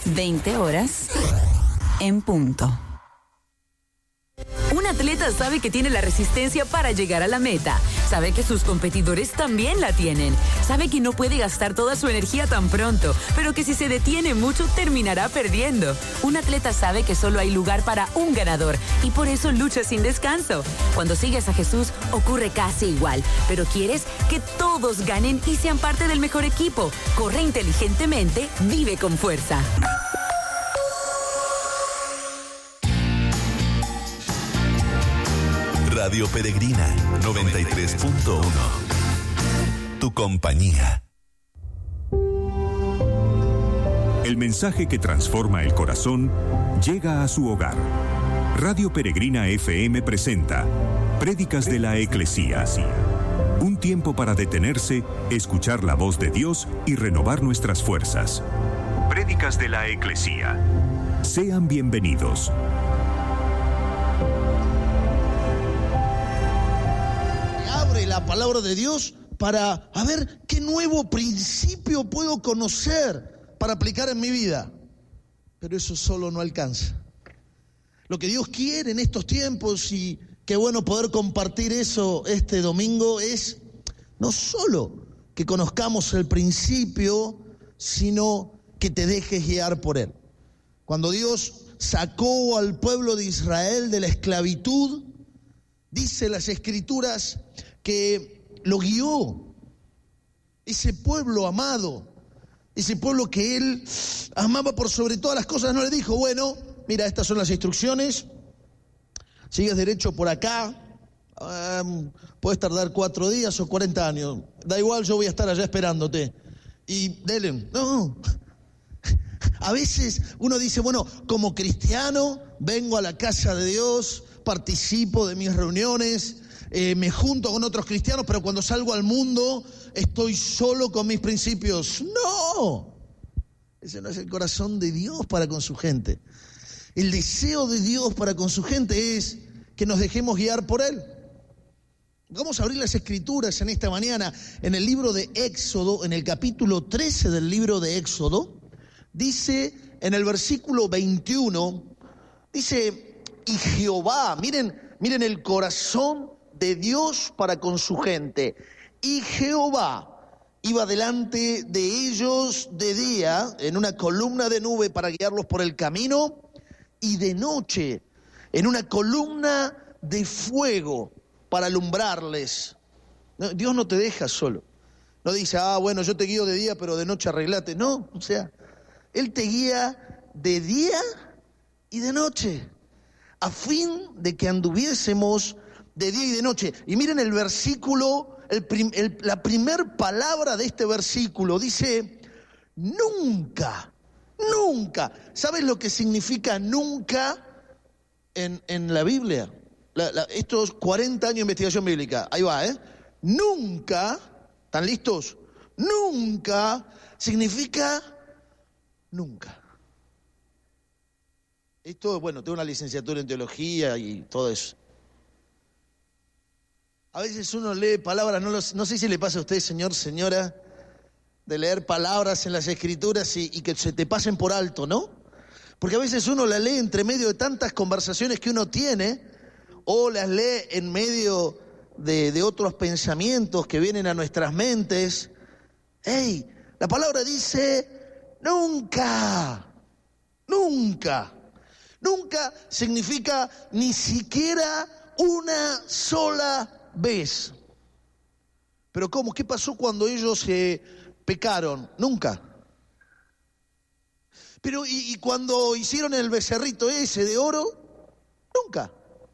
20 horas en punto. Un atleta sabe que tiene la resistencia para llegar a la meta. Sabe que sus competidores también la tienen. Sabe que no puede gastar toda su energía tan pronto, pero que si se detiene mucho terminará perdiendo. Un atleta sabe que solo hay lugar para un ganador y por eso lucha sin descanso. Cuando sigues a Jesús ocurre casi igual, pero quieres que todos ganen y sean parte del mejor equipo. Corre inteligentemente, vive con fuerza. Radio Peregrina 93.1. Tu compañía. El mensaje que transforma el corazón llega a su hogar. Radio Peregrina FM presenta Prédicas de la Eclesía. Un tiempo para detenerse, escuchar la voz de Dios y renovar nuestras fuerzas. Prédicas de la Eclesía. Sean bienvenidos. La palabra de Dios para ver qué nuevo principio puedo conocer para aplicar en mi vida. Pero eso solo no alcanza. Lo que Dios quiere en estos tiempos, y qué bueno poder compartir eso este domingo, es no solo que conozcamos el principio, sino que te dejes guiar por él. Cuando Dios sacó al pueblo de Israel de la esclavitud, dice las Escrituras que lo guió, ese pueblo amado, ese pueblo que él amaba por sobre todas las cosas. No le dijo, bueno, mira, estas son las instrucciones, sigues derecho por acá, puedes tardar 4 días o 40 años, da igual, yo voy a estar allá esperándote, y dele. No. A veces uno dice, bueno, como cristiano vengo a la casa de Dios, participo de mis reuniones, me junto con otros cristianos, pero cuando salgo al mundo estoy solo con mis principios. ¡No! Ese no es el corazón de Dios para con su gente. El deseo de Dios para con su gente es que nos dejemos guiar por Él. Vamos a abrir las Escrituras en esta mañana en el libro de Éxodo, en el capítulo 13 del libro de Éxodo. Dice en el versículo 21, dice, y Jehová, miren el corazón de Dios para con su gente. Y Jehová iba delante de ellos de día en una columna de nube para guiarlos por el camino, y de noche en una columna de fuego para alumbrarles. No, Dios no te deja solo. No dice, bueno, yo te guío de día, pero de noche arreglate. No, o sea, Él te guía de día y de noche, a fin de que anduviésemos de día y de noche. Y miren el versículo, la primer palabra de este versículo dice, nunca, nunca. ¿Sabes lo que significa nunca en la Biblia? Estos 40 años de investigación bíblica, ahí va, Nunca, ¿están listos? Nunca significa nunca. Esto, bueno, tengo una licenciatura en teología y todo eso. A veces uno lee palabras, no sé si le pasa a usted, señor, señora, de leer palabras en las Escrituras y que se te pasen por alto, ¿no? Porque a veces uno las lee entre medio de tantas conversaciones que uno tiene, o las lee en medio de otros pensamientos que vienen a nuestras mentes. ¡Ey! La palabra dice nunca, nunca. Nunca significa ni siquiera una sola vez. Pero ¿cómo? ¿Qué pasó cuando ellos pecaron? Nunca. Pero ¿y cuando hicieron el becerrito ese de oro? Nunca.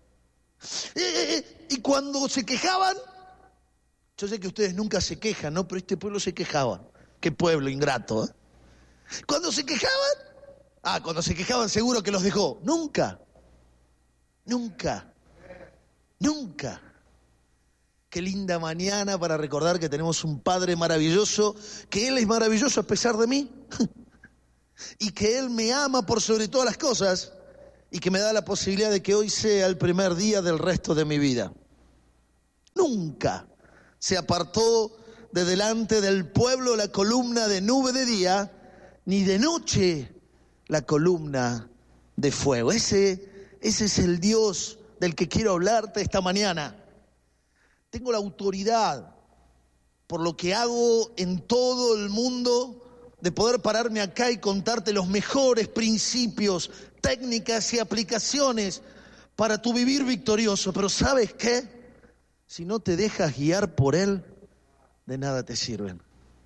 ¿Y cuando se quejaban? Yo sé que ustedes nunca se quejan, ¿no? Pero este pueblo se quejaba. Qué pueblo ingrato, ¿eh? Cuando se quejaban, cuando se quejaban seguro que los dejó. Nunca. Nunca. Nunca. Qué linda mañana para recordar que tenemos un Padre maravilloso, que Él es maravilloso a pesar de mí, y que Él me ama por sobre todas las cosas, y que me da la posibilidad de que hoy sea el primer día del resto de mi vida. Nunca se apartó de delante del pueblo la columna de nube de día, ni de noche la columna de fuego. Ese es el Dios del que quiero hablarte esta mañana. Tengo la autoridad, por lo que hago en todo el mundo, de poder pararme acá y contarte los mejores principios, técnicas y aplicaciones para tu vivir victorioso. Pero ¿sabes qué? Si no te dejas guiar por Él, de nada te sirven.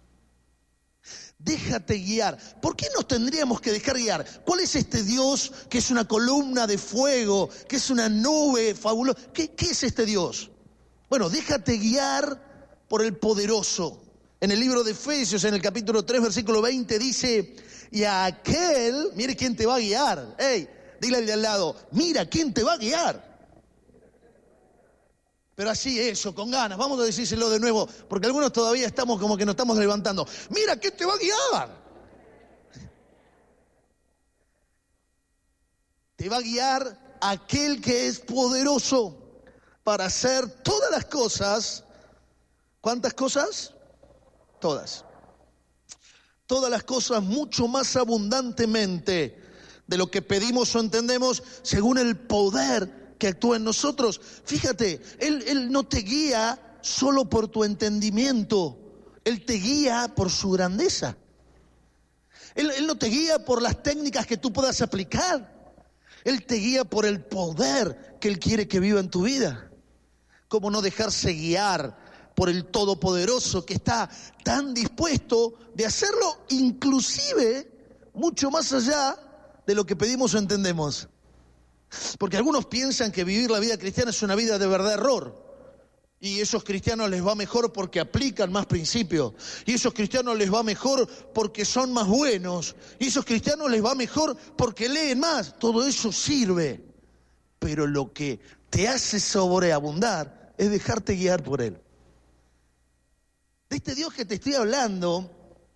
Déjate guiar. ¿Por qué nos tendríamos que dejar guiar? ¿Cuál es este Dios que es una columna de fuego, que es una nube fabulosa? ¿Qué es este Dios? Bueno, déjate guiar por el poderoso. En el libro de Efesios, en el capítulo 3, versículo 20, dice, y a aquel, mire quién te va a guiar. Hey, dile al de al lado, mira quién te va a guiar. Pero así, eso, con ganas, vamos a decírselo de nuevo, porque algunos todavía estamos como que nos estamos levantando. Mira quién te va a guiar. Te va a guiar aquel que es poderoso para hacer todas las cosas. ¿Cuántas cosas? Todas. Todas las cosas mucho más abundantemente de lo que pedimos o entendemos, según el poder que actúa en nosotros. Fíjate, Él no te guía solo por tu entendimiento, Él te guía por su grandeza. Él no te guía por las técnicas que tú puedas aplicar, Él te guía por el poder que Él quiere que viva en tu vida. ¿Cómo no dejarse guiar por el Todopoderoso que está tan dispuesto de hacerlo inclusive mucho más allá de lo que pedimos o entendemos? Porque algunos piensan que vivir la vida cristiana es una vida de verdad error. Y esos cristianos les va mejor porque aplican más principios. Y esos cristianos les va mejor porque son más buenos. Y esos cristianos les va mejor porque leen más. Todo eso sirve. Pero lo que te hace sobreabundar es dejarte guiar por Él. De este Dios que te estoy hablando,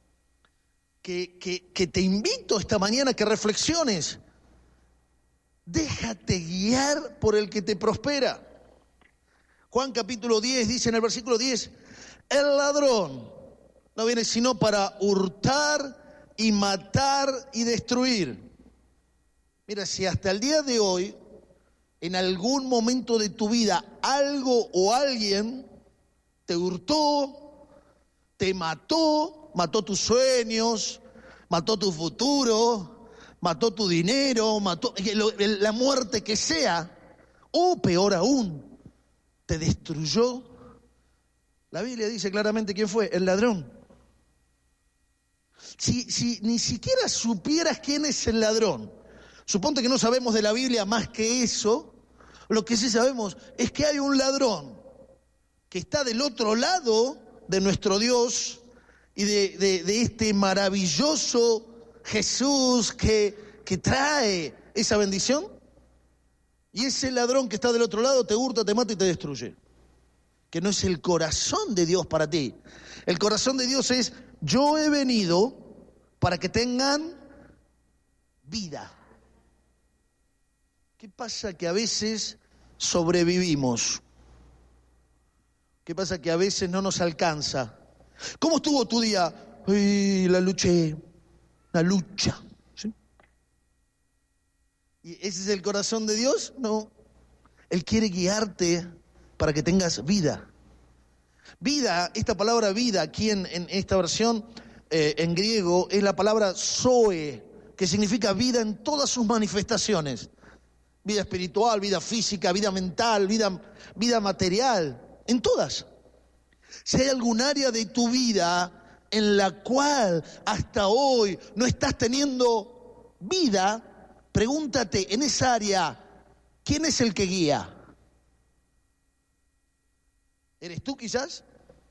que te invito esta mañana a que reflexiones. Déjate guiar por el que te prospera. Juan capítulo 10 dice en el versículo 10, el ladrón no viene sino para hurtar y matar y destruir. Mira, si hasta el día de hoy, en algún momento de tu vida, algo o alguien te hurtó, te mató tus sueños, mató tu futuro, mató tu dinero, mató la muerte que sea, o peor aún, te destruyó. La Biblia dice claramente quién fue, el ladrón. Si ni siquiera supieras quién es el ladrón, suponte que no sabemos de la Biblia más que eso, lo que sí sabemos es que hay un ladrón que está del otro lado de nuestro Dios y de este maravilloso Jesús que trae esa bendición, y ese ladrón que está del otro lado te hurta, te mata y te destruye. Que no es el corazón de Dios para ti. El corazón de Dios es: yo he venido para que tengan vida. ¿Qué pasa? Que a veces sobrevivimos. ¿Qué pasa? Que a veces no nos alcanza. ¿Cómo estuvo tu día? Ay, la lucha. ¿Sí? ¿Y ese es el corazón de Dios? No. Él quiere guiarte para que tengas vida. Vida, esta palabra vida aquí en esta versión en griego es la palabra zoe, que significa vida en todas sus manifestaciones. Vida espiritual, vida física, vida mental, vida material, en todas. Si hay algún área de tu vida en la cual hasta hoy no estás teniendo vida, pregúntate en esa área, ¿quién es el que guía? ¿Eres tú quizás?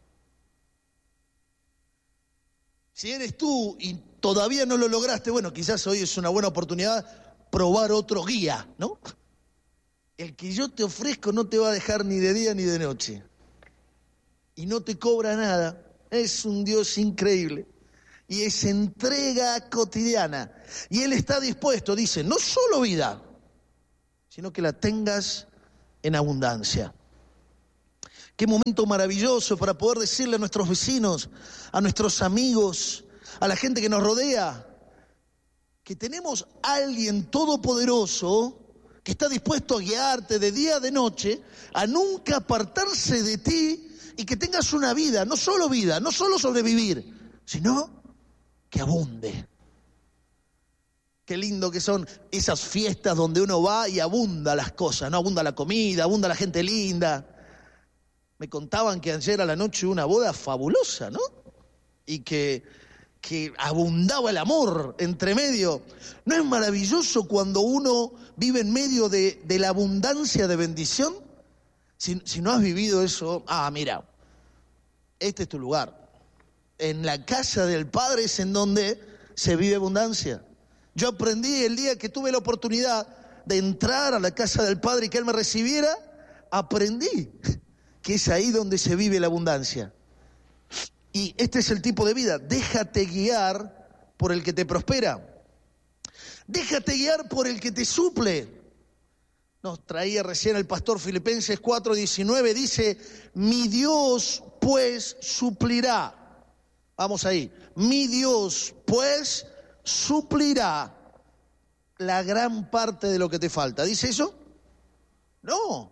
Si eres tú y todavía no lo lograste, bueno, quizás hoy es una buena oportunidad probar otro guía, ¿no? El que yo te ofrezco no te va a dejar ni de día ni de noche. Y no te cobra nada. Es un Dios increíble. Y es entrega cotidiana. Y Él está dispuesto, dice, no solo vida, sino que la tengas en abundancia. Qué momento maravilloso para poder decirle a nuestros vecinos, a nuestros amigos, a la gente que nos rodea, que tenemos a alguien todopoderoso que está dispuesto a guiarte de día, de noche, a nunca apartarse de ti y que tengas una vida, no solo sobrevivir, sino que abunde. Qué lindo que son esas fiestas donde uno va y abunda las cosas, ¿no? Abunda la comida, abunda la gente linda. Me contaban que ayer a la noche hubo una boda fabulosa, ¿no? Y que abundaba el amor entre medio. ¿No es maravilloso cuando uno vive en medio de la abundancia de bendición? Si no has vivido eso, mira, este es tu lugar. En la casa del Padre es en donde se vive abundancia. Yo aprendí el día que tuve la oportunidad de entrar a la casa del Padre y que Él me recibiera, aprendí que es ahí donde se vive la abundancia. Y este es el tipo de vida. Déjate guiar por el que te prospera. Déjate guiar por el que te suple. Nos traía recién el pastor Filipenses 4:19. Dice, mi Dios pues suplirá. Vamos ahí. Mi Dios pues suplirá la gran parte de lo que te falta. ¿Dice eso? No.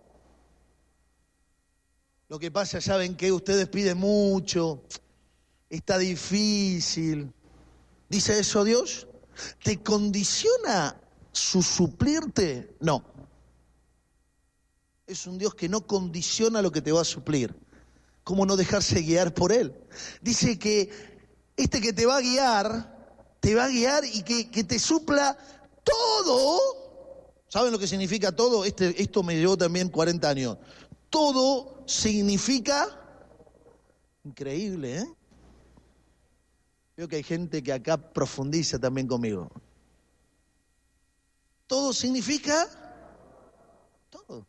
Lo que pasa, ¿saben qué? Ustedes piden mucho. Está difícil. ¿Dice eso Dios? ¿Te condiciona su suplirte? No. Es un Dios que no condiciona lo que te va a suplir. ¿Cómo no dejarse guiar por Él? Dice que este que te va a guiar y que te supla todo. ¿Saben lo que significa todo? Esto me llevó también 40 años. Todo significa increíble, ¿eh? Veo que hay gente que acá profundiza también conmigo. Todo significa todo.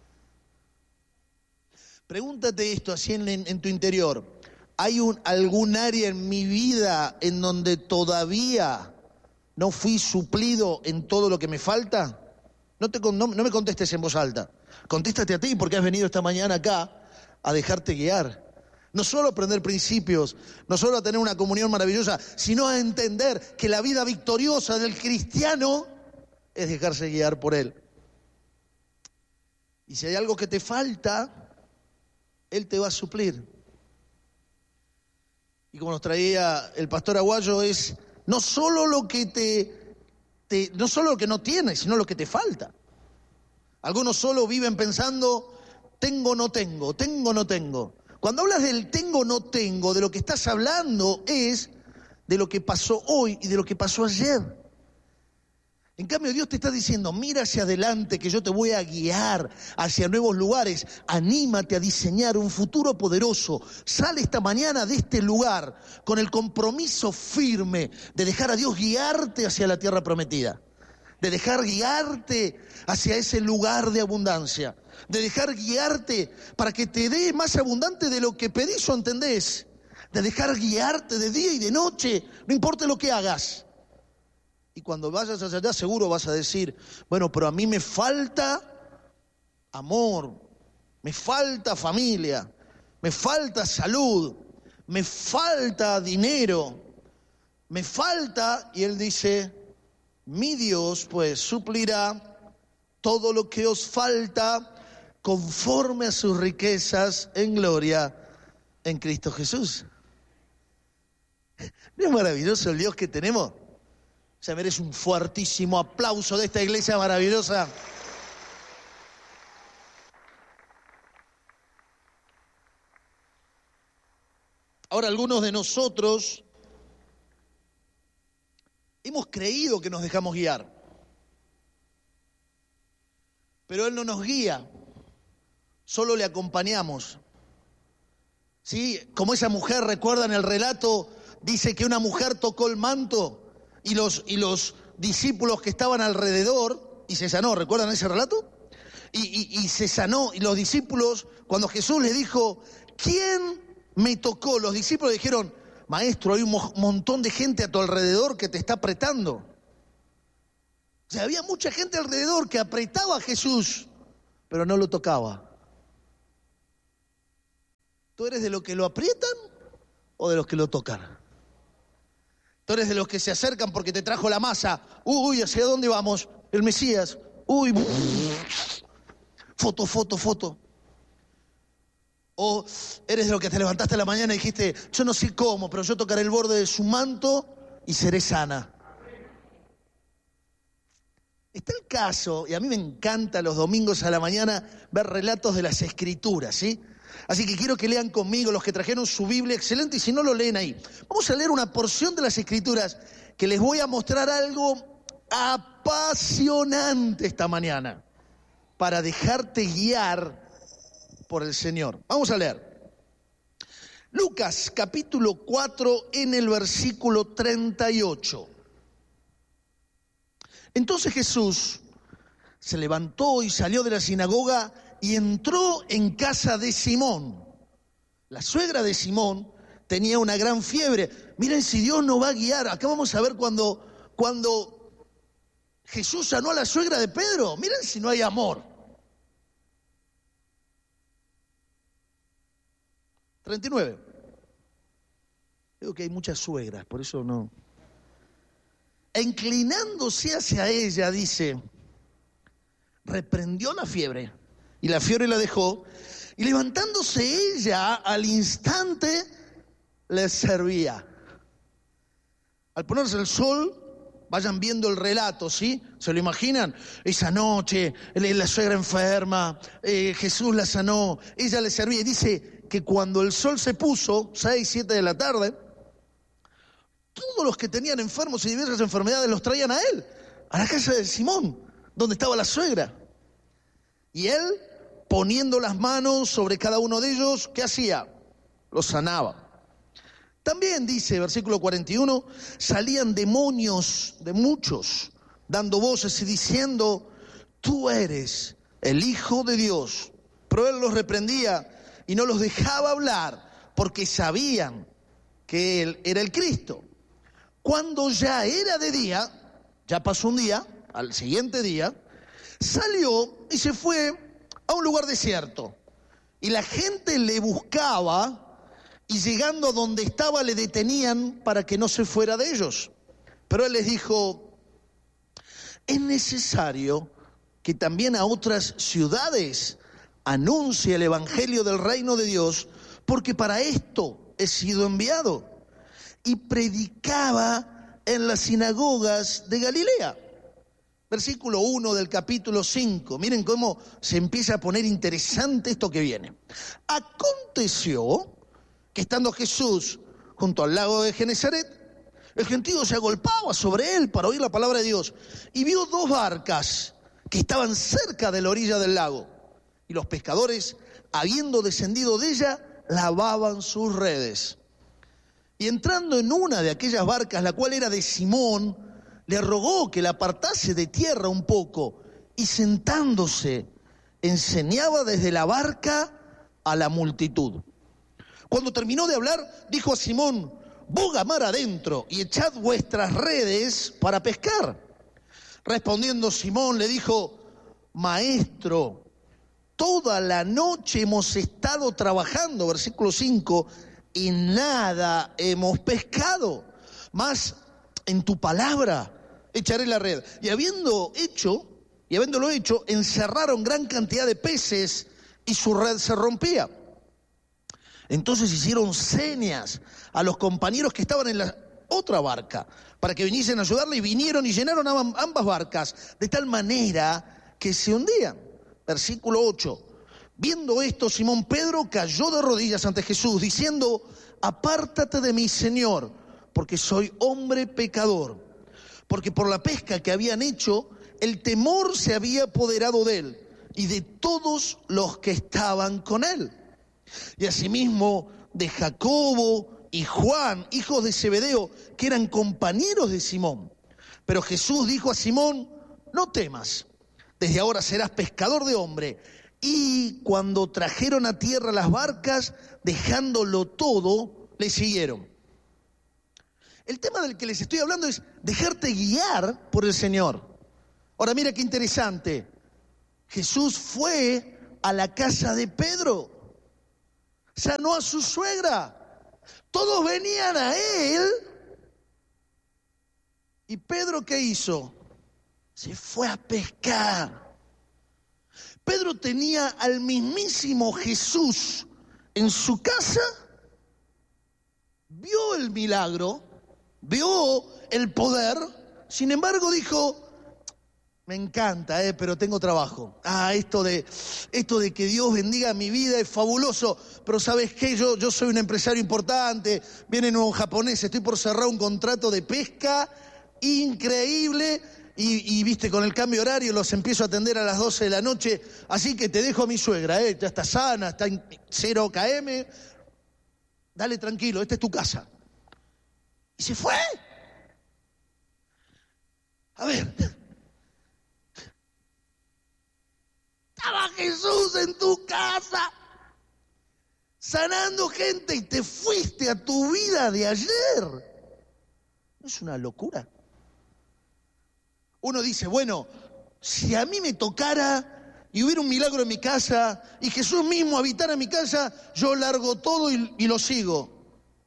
Pregúntate esto así en tu interior. ¿Hay algún área en mi vida en donde todavía no fui suplido en todo lo que me falta? No me contestes en voz alta. Contéstate a ti porque has venido esta mañana acá a dejarte guiar. No solo a aprender principios, no solo a tener una comunión maravillosa, sino a entender que la vida victoriosa del cristiano es dejarse guiar por Él. Y si hay algo que te falta, Él te va a suplir. Y como nos traía el pastor Aguayo, es no solo lo que no solo lo que no tienes, sino lo que te falta. Algunos solo viven pensando, tengo, no tengo, tengo, no tengo. Cuando hablas del tengo, no tengo, de lo que estás hablando es de lo que pasó hoy y de lo que pasó ayer. En cambio, Dios te está diciendo, mira hacia adelante que yo te voy a guiar hacia nuevos lugares. Anímate a diseñar un futuro poderoso. Sale esta mañana de este lugar con el compromiso firme de dejar a Dios guiarte hacia la tierra prometida. De dejar guiarte hacia ese lugar de abundancia. De dejar guiarte para que te dé más abundante de lo que pedís o entendés. De dejar guiarte de día y de noche, no importa lo que hagas. Y cuando vayas hacia allá seguro vas a decir, bueno, pero a mí me falta amor, me falta familia, me falta salud, me falta dinero, me falta, y Él dice, mi Dios pues suplirá todo lo que os falta conforme a sus riquezas en gloria en Cristo Jesús. ¿No es maravilloso el Dios que tenemos? Se merece un fuertísimo aplauso de esta iglesia maravillosa. Ahora, algunos de nosotros hemos creído que nos dejamos guiar, pero Él no nos guía, solo le acompañamos. ¿Sí? Como esa mujer, recuerdan el relato, dice que una mujer tocó el manto y los discípulos que estaban alrededor, y se sanó, ¿recuerdan ese relato? Y se sanó, y los discípulos, cuando Jesús les dijo, ¿quién me tocó? Los discípulos dijeron, maestro, hay un montón de gente a tu alrededor que te está apretando. O sea, había mucha gente alrededor que apretaba a Jesús, pero no lo tocaba. ¿Tú eres de los que lo aprietan o de los que lo tocan? Tú eres de los que se acercan porque te trajo la masa. Uy, ¿hacia dónde vamos? El Mesías. Uy, foto. O eres de los que te levantaste a la mañana y dijiste, yo no sé cómo, pero yo tocaré el borde de su manto y seré sana. Está el caso, y a mí me encanta los domingos a la mañana ver relatos de las Escrituras, ¿sí? Así que quiero que lean conmigo los que trajeron su Biblia, excelente, y si no lo leen ahí. Vamos a leer una porción de las Escrituras que les voy a mostrar algo apasionante esta mañana para dejarte guiar por el Señor. Vamos a leer. Lucas capítulo 4 en el versículo 38. Entonces Jesús se levantó y salió de la sinagoga y entró en casa de Simón. La suegra de Simón tenía una gran fiebre. Miren si Dios nos va a guiar. Acá vamos a ver cuando Jesús sanó a la suegra de Pedro. Miren si no hay amor. 39. Creo que hay muchas suegras, por eso no. E inclinándose hacia ella, dice, reprendió la fiebre, y la fiebre la dejó, y levantándose ella al instante, le servía. Al ponerse el sol, vayan viendo el relato, ¿sí? ¿Se lo imaginan? Esa noche, la suegra enferma, Jesús la sanó, ella le servía. Y dice que cuando el sol se puso, 6, 7 de la tarde, todos los que tenían enfermos y diversas enfermedades los traían a él, a la casa de Simón, donde estaba la suegra. Y él, poniendo las manos sobre cada uno de ellos, ¿qué hacía? Los sanaba. También dice, versículo 41, salían demonios de muchos, dando voces y diciendo, tú eres el Hijo de Dios. Pero él los reprendía y no los dejaba hablar, porque sabían que él era el Cristo. Cuando ya era de día, ya pasó un día, al siguiente día, salió y se fue a un lugar desierto. Y la gente le buscaba y llegando a donde estaba le detenían para que no se fuera de ellos. Pero él les dijo, es necesario que también a otras ciudades anuncie el evangelio del reino de Dios, porque para esto he sido enviado. Y predicaba en las sinagogas de Galilea. Versículo 1 del capítulo 5. Miren cómo se empieza a poner interesante esto que viene. Aconteció que estando Jesús junto al lago de Genesaret, el gentío se agolpaba sobre él para oír la palabra de Dios. Y vio 2 barcas que estaban cerca de la orilla del lago. Y los pescadores, habiendo descendido de ella, lavaban sus redes. Y entrando en una de aquellas barcas, la cual era de Simón, le rogó que la apartase de tierra un poco, y sentándose, enseñaba desde la barca a la multitud. Cuando terminó de hablar, dijo a Simón, boga mar adentro y echad vuestras redes para pescar. Respondiendo Simón le dijo, Maestro, toda la noche hemos estado trabajando, versículo 5, y nada hemos pescado, mas en tu palabra echaré la red. Y habiéndolo hecho, encerraron gran cantidad de peces y su red se rompía. Entonces hicieron señas a los compañeros que estaban en la otra barca para que viniesen a ayudarle, y vinieron y llenaron ambas barcas de tal manera que se hundían. Versículo 8. Viendo esto, Simón Pedro cayó de rodillas ante Jesús, diciendo, apártate de mí, Señor, porque soy hombre pecador. Porque por la pesca que habían hecho, el temor se había apoderado de él y de todos los que estaban con él. Y asimismo de Jacobo y Juan, hijos de Zebedeo, que eran compañeros de Simón. Pero Jesús dijo a Simón, no temas, desde ahora serás pescador de hombre. Y cuando trajeron a tierra las barcas, dejándolo todo, le siguieron. El tema del que les estoy hablando es dejarte guiar por el Señor. Ahora mira qué interesante. Jesús fue a la casa de Pedro, sanó a su suegra. Todos venían a él ¿Y Pedro qué hizo? Se fue a pescar. Pedro tenía al mismísimo Jesús en su casa, vio el milagro, vio el poder, sin embargo dijo, me encanta, pero tengo trabajo. Esto de que Dios bendiga mi vida es fabuloso, pero ¿sabes qué? Yo soy un empresario importante, vienen unos japoneses, estoy por cerrar un contrato de pesca increíble y viste, con el cambio horario los empiezo a atender a las 12 de la noche, así que te dejo a mi suegra, ya está sana, está en 0 km, dale tranquilo, esta es tu casa. Y se fue. A ver, estaba Jesús en tu casa, sanando gente, y te fuiste a tu vida de ayer. ¿No es una locura? Uno dice, bueno, si a mí me tocara y hubiera un milagro en mi casa y Jesús mismo habitara en mi casa, yo largo todo y lo sigo.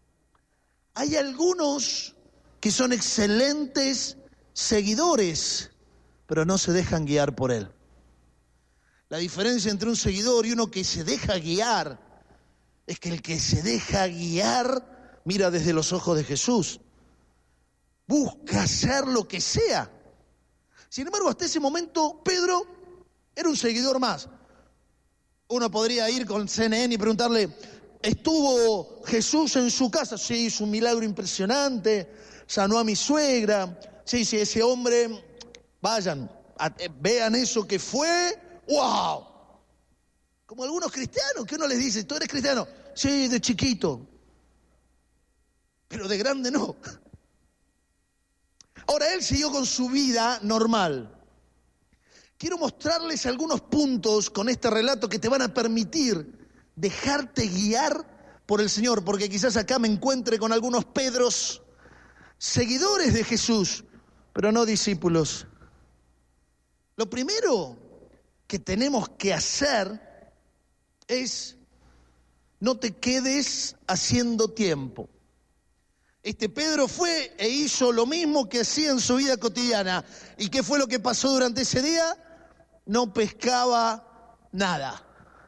Hay algunos que son excelentes seguidores, pero no se dejan guiar por Él. La diferencia entre un seguidor y uno que se deja guiar es que el que se deja guiar mira desde los ojos de Jesús, busca hacer lo que sea. Sin embargo, hasta ese momento, Pedro era un seguidor más. Uno podría ir con CNN y preguntarle, ¿estuvo Jesús en su casa? Sí, hizo un milagro impresionante, sanó a mi suegra. Sí, ese hombre, vayan, vean eso que fue, ¡wow! Como algunos cristianos, que uno les dice, ¿tú eres cristiano? Sí, de chiquito, pero de grande no. Ahora, él siguió con su vida normal. Quiero mostrarles algunos puntos con este relato que te van a permitir dejarte guiar por el Señor, porque quizás acá me encuentre con algunos Pedros, seguidores de Jesús, pero no discípulos. Lo primero que tenemos que hacer es no te quedes haciendo tiempo. Este Pedro fue e hizo lo mismo que hacía en su vida cotidiana. ¿Y qué fue lo que pasó durante ese día? No pescaba nada.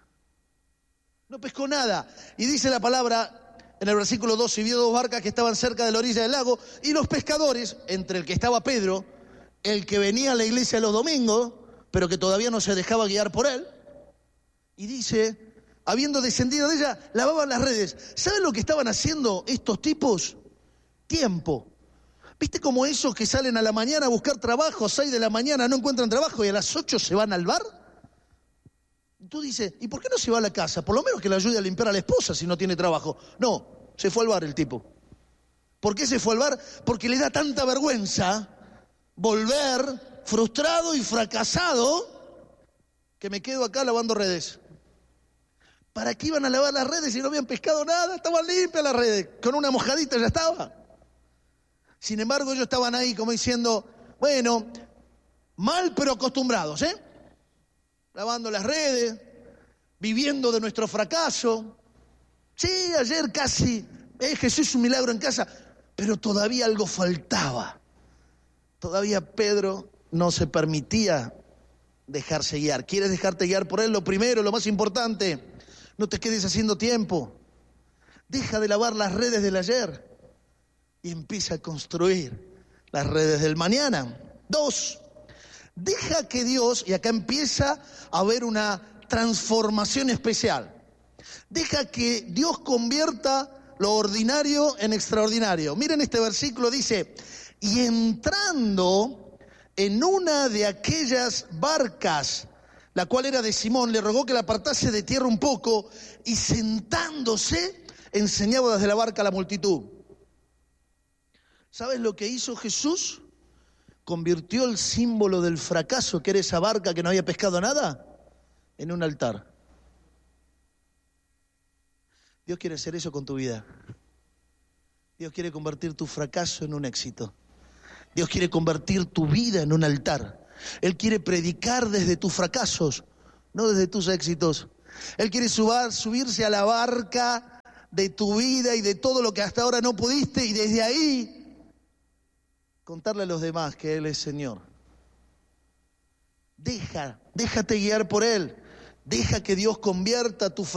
No pescó nada. Y dice la palabra en el versículo 2, y vio 2 barcas que estaban cerca de la orilla del lago, y los pescadores, entre el que estaba Pedro, el que venía a la iglesia los domingos, pero que todavía no se dejaba guiar por él, y dice, habiendo descendido de ella, lavaban las redes. ¿Saben lo que estaban haciendo estos tipos? Tiempo. ¿Viste como esos que salen a la mañana a buscar trabajo, 6 de la mañana no encuentran trabajo y a las 8 se van al bar? Y tú dices, ¿y por qué no se va a la casa? Por lo menos que le ayude a limpiar a la esposa si no tiene trabajo. No, se fue al bar el tipo. ¿Por qué se fue al bar? Porque le da tanta vergüenza volver frustrado y fracasado que me quedo acá lavando redes. ¿Para qué iban a lavar las redes si no habían pescado nada? Estaban limpias las redes, con una mojadita ya estaba. Sin embargo, ellos estaban ahí como diciendo, bueno, mal pero acostumbrados, lavando las redes, viviendo de nuestro fracaso. Sí, ayer casi, Jesús hizo un milagro en casa, pero todavía algo faltaba. Todavía Pedro no se permitía dejarse guiar. ¿Quieres dejarte guiar por Él? Lo primero, lo más importante, no te quedes haciendo tiempo. Deja de lavar las redes del ayer y empieza a construir las redes del mañana. 2, deja que Dios, y acá empieza a haber una transformación especial. Deja que Dios convierta lo ordinario en extraordinario. Miren este versículo, dice, y entrando en una de aquellas barcas, la cual era de Simón, le rogó que la apartase de tierra un poco, y sentándose, enseñaba desde la barca a la multitud. ¿Sabes lo que hizo Jesús? Convirtió el símbolo del fracaso, que era esa barca que no había pescado nada, en un altar. Dios quiere hacer eso con tu vida. Dios quiere convertir tu fracaso en un éxito. Dios quiere convertir tu vida en un altar. Él quiere predicar desde tus fracasos, no desde tus éxitos. Él quiere subirse a la barca de tu vida y de todo lo que hasta ahora no pudiste, y desde ahí contarle a los demás que Él es Señor. Déjate guiar por Él. Deja que Dios convierta tu